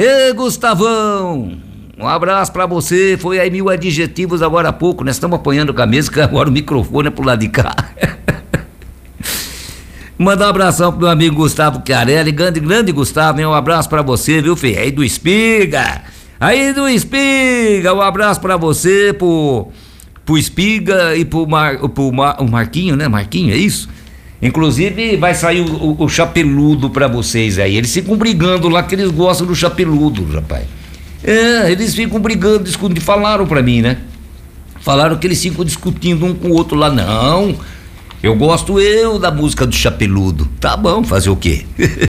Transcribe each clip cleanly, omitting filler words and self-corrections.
Ê, Gustavão, um abraço pra você. Foi aí 1000 adjetivos agora há pouco. Nós estamos apanhando com a mesa, que agora o microfone é pro lado de cá. Mandar um abração pro meu amigo Gustavo Chiarelli, grande Gustavo, hein? Um abraço pra você, viu, filho? Aí do Espiga, um abraço pra você, pro Espiga e pro Marquinho, né? Marquinho, é isso? Inclusive vai sair o chapeludo pra vocês aí. Eles ficam brigando lá que eles gostam do chapeludo, rapaz. Eles ficam brigando, discutindo, falaram pra mim, né? Falaram que eles ficam discutindo um com o outro lá. Não, eu gosto da música do chapeludo. Tá bom, fazer o quê?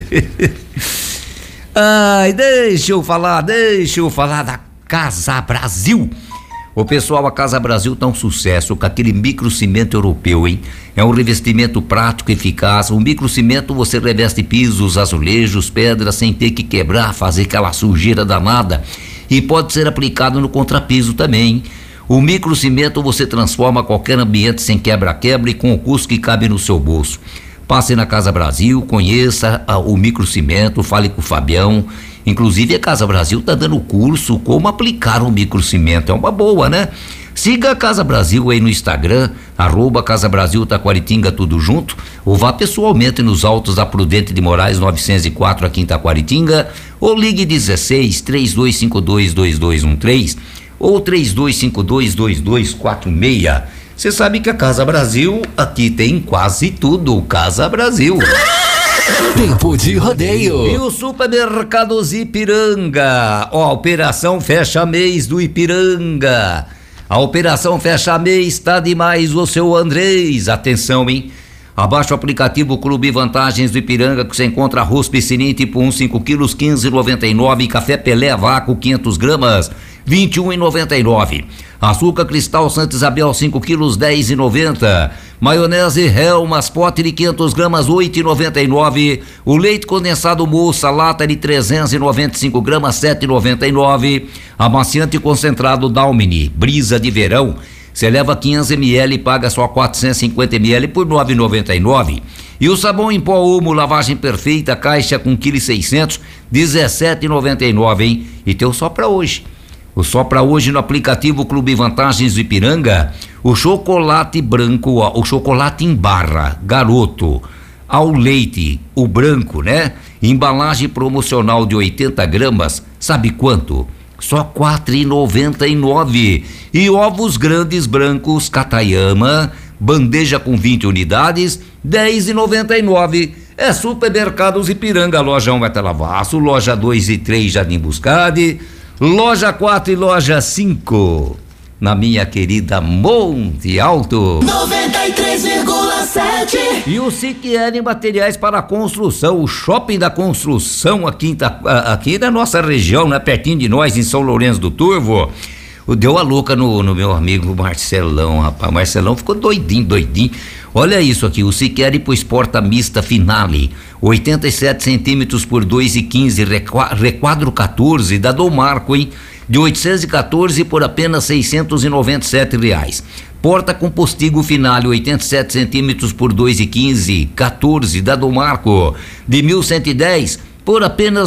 Ai, deixa eu falar da Casa Brasil. O pessoal, a Casa Brasil tá um sucesso com aquele microcimento europeu, hein? É um revestimento prático e eficaz. O microcimento você reveste pisos, azulejos, pedras sem ter que quebrar, fazer aquela sujeira danada. E pode ser aplicado no contrapiso também. O microcimento você transforma qualquer ambiente sem quebra-quebra e com o custo que cabe no seu bolso. Passe na Casa Brasil, conheça o microcimento, fale com o Fabião. Inclusive a Casa Brasil tá dando curso como aplicar o microcimento, é uma boa, né? Siga a Casa Brasil aí no Instagram, @Casa Brasil Taquaritinga, tudo junto, ou vá pessoalmente nos Altos da Prudente de Moraes 904 aqui em Taquaritinga, ou ligue 16-3252-2213 ou 3252-2246. Você sabe que a Casa Brasil aqui tem quase tudo. Casa Brasil. Tempo de rodeio. E o Supermercados Ipiranga, a Operação Fecha Mês do Ipiranga. A Operação Fecha Mês tá demais, o seu Andrés. Atenção, hein? Abaixa o aplicativo Clube Vantagens do Ipiranga, que você encontra arroz piscininha tipo 1, 5 quilos, 15,99. Café Pelé a vácuo, 500 gramas, 21,99. Açúcar Cristal Santa Isabel, 5 quilos, 10,90. Maionese Helmas, pote de 500 gramas, 8,99. O leite condensado Moça, lata de 395 gramas, 7,99. Amaciante concentrado Dalmini, Brisa de Verão, você leva 500 ml e paga só 450 ml por 9,99. E o sabão em pó Omo, lavagem perfeita, caixa com 1,6 kg, 17,99, hein? E tem o só pra hoje. O só pra hoje no aplicativo Clube Vantagens do Ipiranga, o chocolate branco, o chocolate em barra, garoto, ao leite, o branco, né? Embalagem promocional de 80 gramas, sabe quanto? Só 4,99. E ovos grandes brancos Katayama, bandeja com 20 unidades, 10,99. É Supermercados Ipiranga, loja 1 vai ter Lavaço, loja 2 e 3 Jardim Buscade, loja 4 e loja 5 na minha querida Monte Alto 93,7. E o Siqueira Materiais para Construção, o shopping da construção aqui da nossa região, né? Pertinho de nós, em São Lourenço do Turvo. Deu a louca no meu amigo Marcelão, rapaz. Marcelão ficou doidinho. Olha isso aqui, o Siqueira pôs porta mista Finale, 87 centímetros por 2,15, requadro 14, da Dom Marco, hein? De 814 por apenas R$697. Porta com postigo Finale, 87 centímetros por 2,15, 14, da Dom Marco, de 1.110 por apenas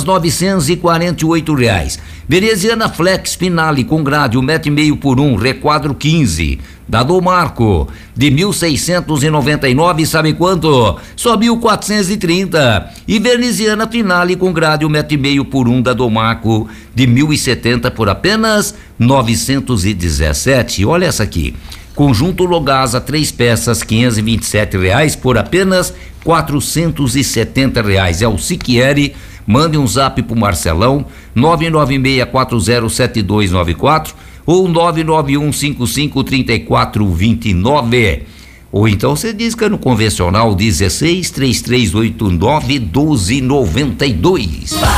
R$948. Veneziana Flex Finale com grade 1,5 m por 1, requadro 15, da Dom Marco, de 1.699, sabe quanto? Só 1.430. E Veneziana Finale com grade 1,5 m por 1, da Dom Marco, de 1.070 por apenas R$917. Olha essa aqui. Conjunto Logasa, 3 peças, R$527 por apenas R$470. É o Siqueira. Mande um zap pro Marcelão, 996407294 ou 991553429. Ou então você diz que é no convencional 16 3389 1292.